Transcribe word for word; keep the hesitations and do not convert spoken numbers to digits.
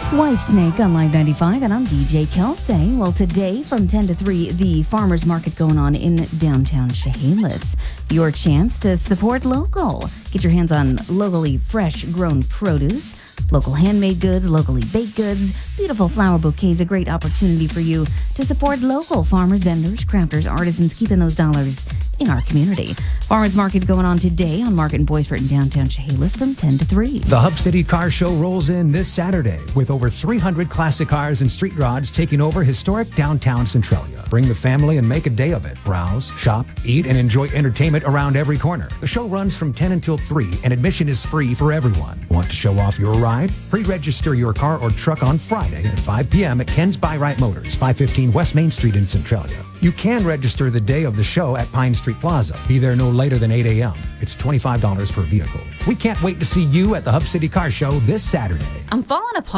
It's Whitesnake on Live ninety-five, and I'm D J Kelsey. Well, today from ten to three, the farmers market going on in downtown Chehalis. Your chance to support local. Get your hands on locally fresh grown produce, local handmade goods, locally baked goods, beautiful flower bouquets. A great opportunity for you to support local farmers, vendors, crafters, artisans, keeping those dollars in our community. Farmers market going on today on Market and Boisfort in downtown Chehalis from ten to three. The Hub City Car Show rolls in this Saturday with over three hundred classic cars and street rods taking over historic downtown Centralia. Bring the family and make a day of it. Browse, shop, eat, and enjoy entertainment around every corner. The show runs from ten until three, and admission is free for everyone. Want to show off your ride? Pre-register your car or truck on Friday at five p.m. at Ken's By-Right Motors, five fifteen West Main Street in Centralia. You can register the day of the show at Pine Street Plaza. Be there no later than eight a.m. It's twenty-five dollars per vehicle. We can't wait to see you at the Hub City Car Show this Saturday. I'm falling apart.